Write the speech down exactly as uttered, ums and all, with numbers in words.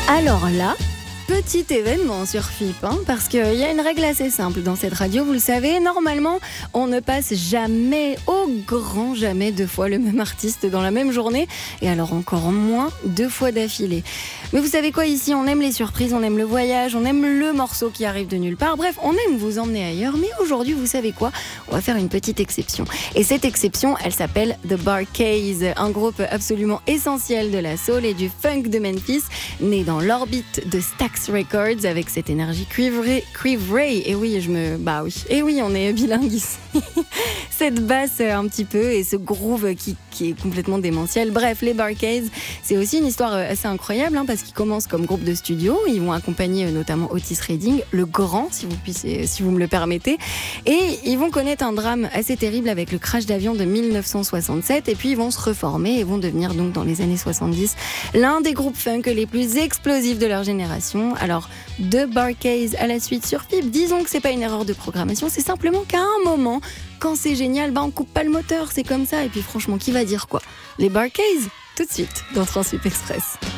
Alors là, petit événement sur F I P, hein, parce qu'il y a une règle assez simple dans cette radio, vous le savez, normalement, on ne passe jamais, au grand jamais, deux fois le même artiste dans la même journée, et alors encore moins deux fois d'affilée. Mais vous savez quoi, ici, on aime les surprises, on aime le voyage, on aime le morceau qui arrive de nulle part, bref, on aime vous emmener ailleurs, mais aujourd'hui, vous savez quoi, on va faire une petite exception. Et cette exception, elle s'appelle The Bar-Kays, un groupe absolument essentiel de la soul et du funk de Memphis, né dans l'orbite de Stax Records avec cette énergie cuivrée, cuivrée. Et oui, je me, bah oui, et oui, on est bilingue ici. Cette basse un petit peu et ce groove qui, qui est complètement démentiel. Bref, les Bar-Kays, c'est aussi une histoire assez incroyable hein, parce qu'ils commencent comme groupe de studio. Ils vont accompagner notamment Otis Redding, le grand, si vous puissiez, si vous me le permettez. Et ils vont connaître un drame assez terrible avec le crash d'avion de dix-neuf cent soixante-sept. Et puis ils vont se reformer et vont devenir donc dans les années soixante-dix l'un des groupes funk les plus explosifs de leur génération. Alors, The Bar-Kays à la suite sur F I P. Disons que c'est pas une erreur de programmation, c'est simplement qu'à un moment, quand c'est génial, bah on coupe pas le moteur, c'est comme ça. Et puis franchement, qui va dire quoi ? Les Bar-Kays, tout de suite dans Transsup Express.